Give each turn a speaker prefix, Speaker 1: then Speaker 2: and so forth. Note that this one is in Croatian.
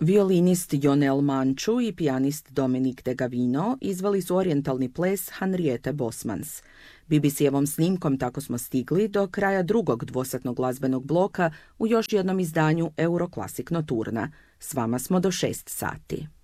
Speaker 1: Violinist Jonel Manču i pijanist Dominic de Gavino izveli su orijentalni ples Henriette Bosmans. BBC-evom snimkom tako smo stigli do kraja drugog dvosatnog glazbenog bloka u još jednom izdanju Euroclassic Nocturna. S vama smo do 6 sati.